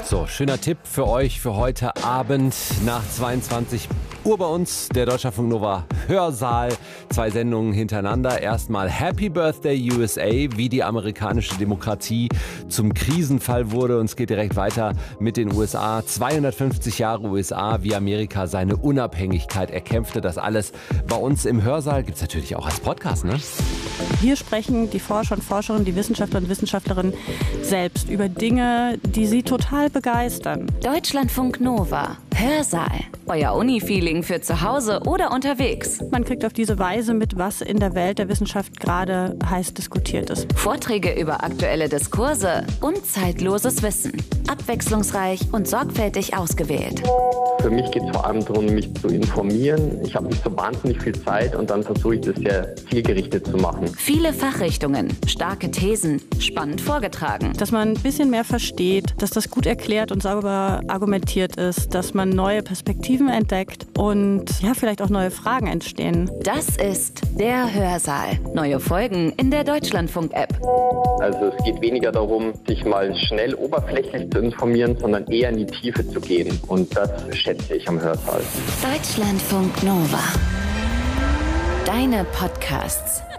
So, schöner Tipp für euch für heute Abend nach 22 Uhr bei uns, der Deutschlandfunk Nova Hörsaal. 2 Sendungen hintereinander. Erstmal Happy Birthday USA, wie die amerikanische Demokratie zum Krisenfall wurde. Und es geht direkt weiter mit den USA. 250 Jahre USA, wie Amerika seine Unabhängigkeit erkämpfte. Das alles bei uns im Hörsaal. Gibt es natürlich auch als Podcast, ne? Hier sprechen die Forscher und Forscherinnen, die Wissenschaftler und Wissenschaftlerinnen selbst über Dinge, die sie total begeistern. Deutschlandfunk Nova Hörsaal. Euer Uni-Feeling für zu Hause oder unterwegs. Man kriegt auf diese Weise mit, was in der Welt der Wissenschaft gerade heiß diskutiert ist. Vorträge über aktuelle Diskurse und zeitloses Wissen. Abwechslungsreich und sorgfältig ausgewählt. Für mich geht es vor allem darum, mich zu informieren. Ich habe nicht so wahnsinnig viel Zeit und dann versuche ich das sehr zielgerichtet zu machen. Viele Fachrichtungen, starke Thesen, spannend vorgetragen. Dass man ein bisschen mehr versteht, dass das gut erklärt und sauber argumentiert ist, dass man neue Perspektiven entdeckt und ja, vielleicht auch neue Fragen entstehen. Das ist der Hörsaal. Neue Folgen in der Deutschlandfunk-App. Also es geht weniger darum, sich mal schnell oberflächlich zu informieren, sondern eher in die Tiefe zu gehen. Und das schätze ich am Hörsaal. Deutschlandfunk Nova. Deine Podcasts.